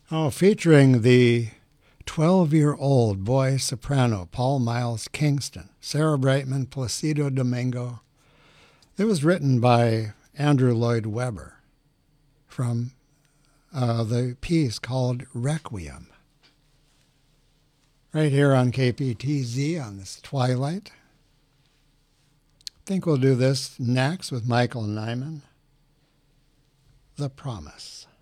Oh, featuring the 12-year-old boy soprano Paul Miles Kingston, Sarah Brightman, Placido Domingo. It was written by Andrew Lloyd Webber from the piece called Requiem. Right here on KPTZ on this twilight. I think we'll do this next with Michael Nyman. The Promise.